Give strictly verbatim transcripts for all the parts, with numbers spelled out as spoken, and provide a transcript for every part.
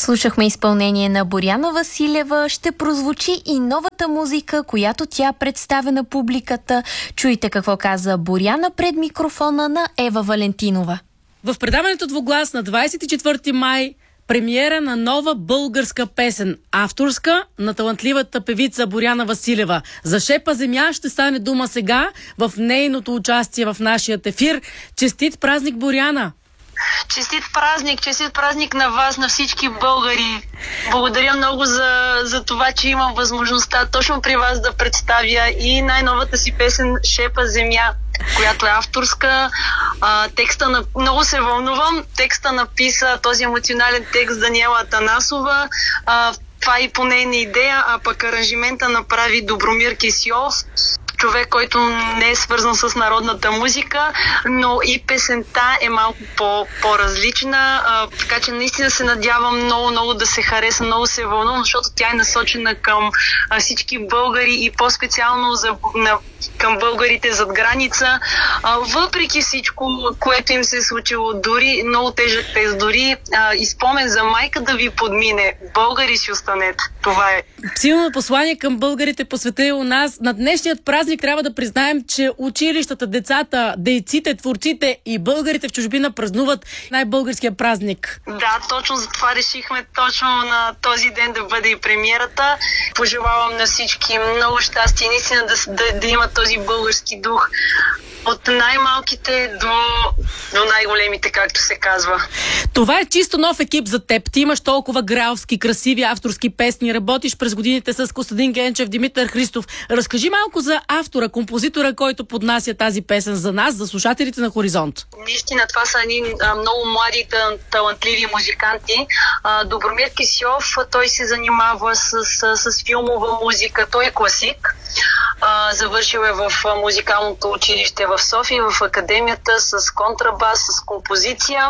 Слушахме изпълнение на Боряна Василева. Ще прозвучи и новата музика, която тя представя на публиката. Чуйте какво каза Боряна пред микрофона на Ева Валентинова. В предаването Двуглас на двадесет и четвърти май премиера на нова българска песен, авторска на талантливата певица Боряна Василева. За Шепа земя ще стане дума сега в нейното участие в нашия ефир. Честит празник, Боряна! Честит празник, честит празник на вас, на всички българи. Благодаря много за, за това, че имам възможността точно при вас да представя и най-новата си песен Шепа земя, която е авторска. А, текста на... Много се вълнувам. Текста написа този емоционален текст Даниела Атанасова. А, това е и по нейна идея, а пък аранжимента направи Добромир Кесиов, човек, който не е свързан с народната музика, но и песента е малко по, по-различна, а, така че наистина се надявам много-много да се хареса, много се вълнувам, защото тя е насочена към а, всички българи и по-специално за, на, към българите зад граница. А, въпреки всичко, което им се е случило, дори много тежък тест, дори а, изпомен за майка да ви подмине. Българи си останете. Това е. Силно послание към българите по света и у нас. На днешният празник трябва да признаем, че училищата, децата, дейците, творците и българите в чужбина празнуват най-българския празник. Да, точно за това решихме точно на този ден да бъде и премиерата. Пожелавам на всички много щастие, наистина да, да, да имат този български дух. От най-малките до, до най-големите, както се казва. Това е чисто нов екип за теб. Ти имаш толкова гралски, красиви авторски песни. Работиш през годините с Костадин Генчев, Димитър Христов. Разкажи малко за автора, композитора, който поднася тази песен за нас, за слушателите на Хоризонт. Наистина, това са едни много млади, талантливи музиканти. Добромир Кесиов, той се занимава с, с, с филмова музика. Той е класик. Uh, завършил е в uh, музикалното училище в София, в академията с контрабас, с композиция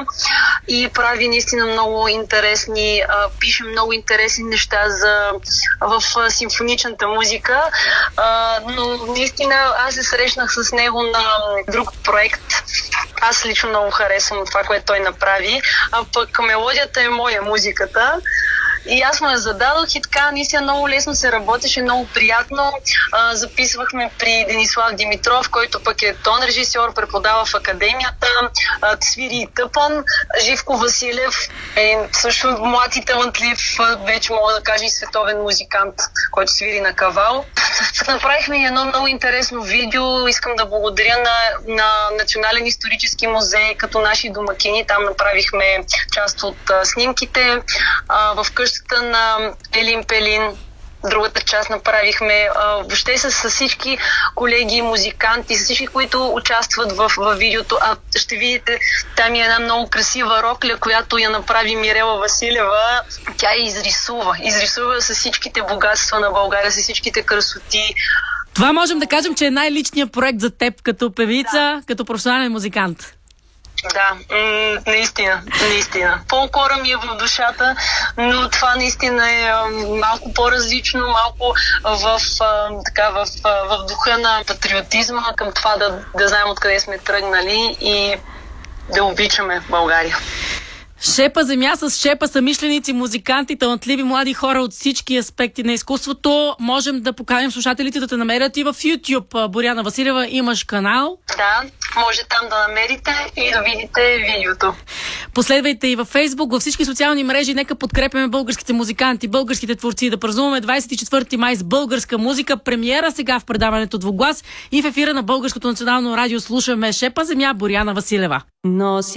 и прави наистина много интересни, uh, пише много интересни неща за, в uh, симфоничната музика, uh, но наистина аз се срещнах с него на друг проект. Аз лично много харесвам това, което той направи, а пък мелодията е моя, музиката. И аз му я зададох и така наистина много лесно се работеше, много приятно. А, записвахме при Денислав Димитров, който пък е тон режисьор, преподава в академията, а, свири и тъпан. Живко Василев е също млад и талантлив, вече мога да кажа и световен музикант, който свири на кавал. Направихме едно много интересно видео. Искам да благодаря на, на Национален исторически музей като наши домакини. Там направихме част от а, снимките. А, в къщата на Елин Пелин другата част направихме. А, въобще с, с всички колеги, музиканти, с всички, които участват в, в видеото. А ще видите, там е една много красива рокля, която я направи Мирела Василева. Тя я изрисува. Изрисува с всичките богатства на България, с всичките красоти. Това можем да кажем, че е най-личният проект за теб като певица, да, като професионален музикант. Да, м- наистина, наистина. Фолклора ми е в душата, но това наистина е а, малко по-различно, малко в, а, така, в, а, в духа на патриотизма, към това да, да знаем откъде сме тръгнали и да обичаме България. Шепа земя с Шепа съмишленици, музиканти, талантливи млади хора от всички аспекти на изкуството. Можем да поканим слушателите да те намерят и в YouTube. Боряна Василева, имаш канал. Да, може там да намерите и да видите видеото. Последвайте и във Facebook, във всички социални мрежи. Нека подкрепяме българските музиканти, българските творци, да празнуваме двадесет и четвърти май с българска музика. Премиера сега в предаването Двуглас и в ефира на Българското национално радио слушаме Шепа земя, Боряна Василева. Но